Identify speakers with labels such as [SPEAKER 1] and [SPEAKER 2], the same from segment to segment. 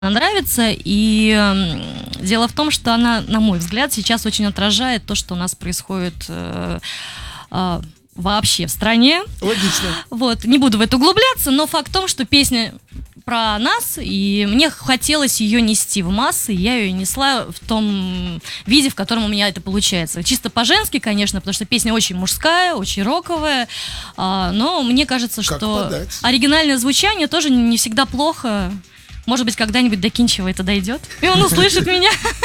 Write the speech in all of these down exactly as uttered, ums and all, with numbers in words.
[SPEAKER 1] нравится. И м, дело в том, что она, на мой взгляд, сейчас очень отражает то, что у нас происходит э, а, вообще в стране.
[SPEAKER 2] Логично.
[SPEAKER 1] Вот, не буду в это углубляться, но факт в том, что песня про нас, и мне хотелось ее нести в массы, и я ее несла в том виде, в котором у меня это получается. Чисто по-женски, конечно, потому что песня очень мужская, очень роковая, а, но мне кажется,
[SPEAKER 2] Как
[SPEAKER 1] что
[SPEAKER 2] подать?
[SPEAKER 1] оригинальное звучание тоже не всегда плохо. Может быть, когда-нибудь до Кинчева это дойдет, и он услышит меня.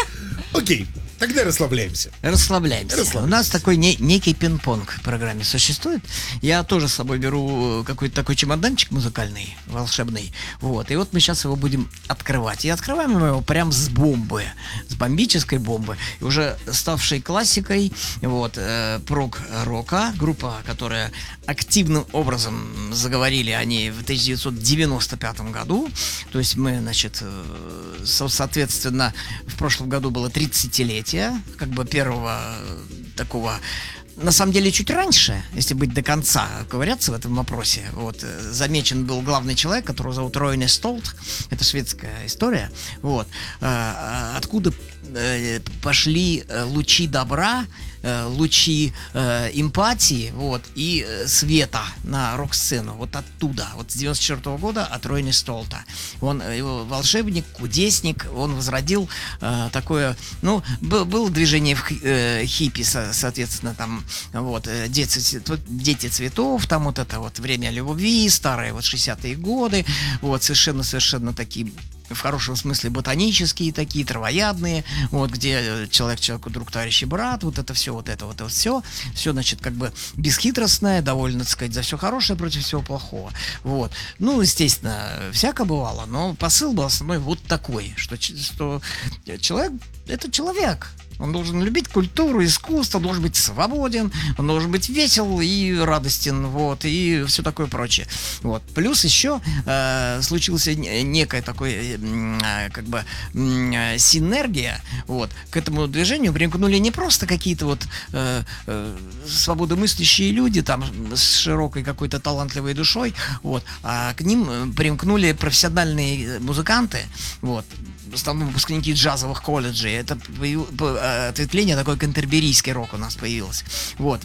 [SPEAKER 2] Окей, тогда расслабляемся.
[SPEAKER 3] Расслабляемся.
[SPEAKER 2] Расслабляемся.
[SPEAKER 3] У нас такой не- некий пинг-понг в программе существует. Я тоже с собой беру какой-то такой чемоданчик музыкальный, волшебный. Вот. И вот мы сейчас его будем открывать. И открываем мы его прям с бомбы. С бомбической бомбы. И уже ставшей классикой вот, э, прог-рока. Группа, которая активным образом заговорили они в тысяча девятьсот девяносто пятом году. То есть мы, значит, э, со- соответственно, в прошлом году было тридцатилетие как бы первого э, такого, на самом деле чуть раньше, если быть до конца ковыряться в этом вопросе. Вот э, замечен был главный человек, которого зовут Ройне Столт. Это шведская история. Вот Э, э, откуда э, пошли э, лучи добра, э, лучи э, эмпатии, вот, и э, света на рок-сцену. Вот оттуда, вот с девяносто четвёртого года от Ройне Столта. Он э, его волшебник, кудесник, он возродил э, такое, ну, был, было движение в хи- э, хиппи, со- соответственно, там, вот, э, дети, цве- дети цветов, там вот это вот время любви, старые вот шестидесятые годы, вот, совершенно-совершенно такие, в хорошем смысле, ботанические такие, травоядные, вот, где э, человек человеку друг, товарищ и брат, вот это все, вот это вот, вот все, все, значит, как бы бесхитростное, довольно, так сказать, за все хорошее против всего плохого, вот. Ну, естественно, всяко бывало, но посыл был основной вот такой, что, ч- что человек — это человек. Он должен любить культуру, искусство, должен быть свободен, он должен быть весел и радостен, вот, и все такое прочее. Вот. Плюс еще э, случился не- некая такой, э, м, э, как бы, м, э, синергия, вот. К этому движению примкнули не просто какие-то вот э, э, свободомыслящие люди, там, с широкой какой-то талантливой душой, вот, а к ним э, примкнули профессиональные музыканты, вот, в основном выпускники джазовых колледжей. Это появ- по- э, ответвление такой кантерберийский рок у нас появилось. Вот.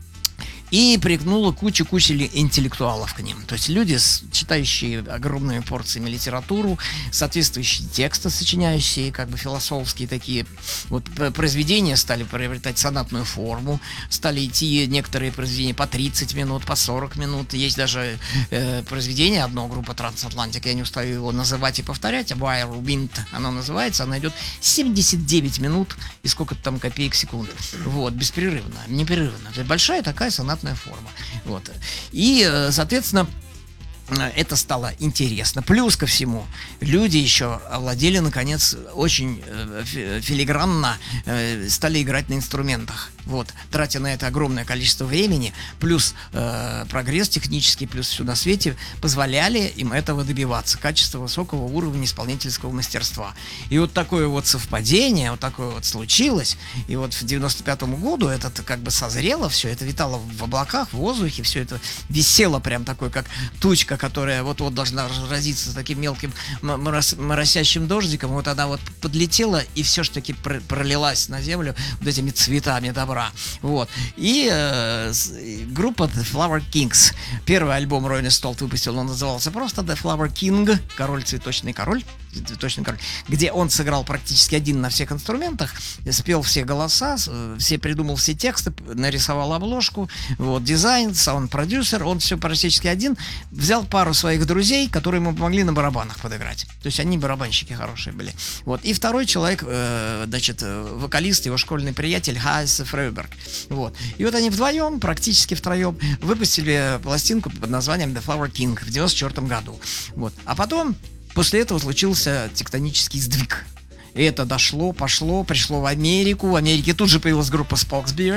[SPEAKER 3] И прикнула кучу-кучу ли- интеллектуалов к ним. То есть люди, с- читающие огромными порциями литературу, соответствующие тексты, сочиняющие, как бы философские такие. Вот п- произведения стали приобретать сонатную форму, стали идти некоторые произведения по тридцать минут, по сорок минут. Есть даже э, произведение, одно, группа Трансатлантик, я не устаю его называть и повторять, Wild Wind оно называется, она идет семьдесят девять минут и сколько-то там копеек в секунду. Вот, беспрерывно, непрерывно. То есть большая такая сонатная форма. Вот. И, э, соответственно, э, это стало интересно. Плюс ко всему, люди еще овладели, наконец, очень э, фи- филигранно э, стали играть на инструментах. Вот, тратя на это огромное количество времени, плюс э, прогресс технический, плюс все на свете позволяли им этого добиваться, качества высокого уровня исполнительского мастерства. И вот такое вот совпадение, вот такое вот случилось, и вот в девяносто пятом году это как бы созрело все, это витало в облаках, в воздухе, все это висело прям такой, как тучка, которая вот-вот должна разразиться таким мелким м- морос- моросящим дождиком, вот она вот подлетела и все ж таки пр- пролилась на землю вот этими цветами добра. Вот. И э, с- и группа The Flower Kings. Первый альбом Ройне Столт выпустил, он назывался просто The Flower King, король, цветочный король, цветочный король, где он сыграл практически один на всех инструментах, спел все голоса, с- э, все придумал все тексты, п- нарисовал обложку, вот, дизайн, саунд-продюсер, он все практически один, взял пару своих друзей, которые ему помогли на барабанах подыграть. То есть они барабанщики хорошие были. Вот. И второй человек, э, значит, э, вокалист, его школьный приятель Хайс Фрейберг. Вот. И вот они вдвоем, практически втроем, выпустили пластинку под названием The Flower King в девяносто четвёртом году. Вот. А потом, после этого случился тектонический сдвиг. И это дошло, пошло, пришло в Америку. В Америке тут же появилась группа Spokesbeard.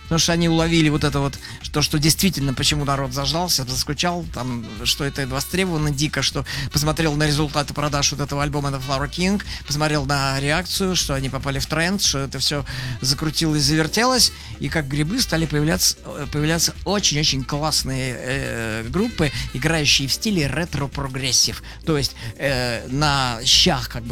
[SPEAKER 3] потому что они уловили вот это вот, то, что действительно, почему народ заждался, заскучал, там, что это востребовано дико, что посмотрел на результаты продаж вот этого альбома The Flower King, посмотрел на реакцию, что они попали в тренд, что это все закрутилось, завертелось, и как грибы стали появляться, появляться очень-очень классные э, группы, играющие в стиле ретро-прогрессив, то есть э, на щах, как бы,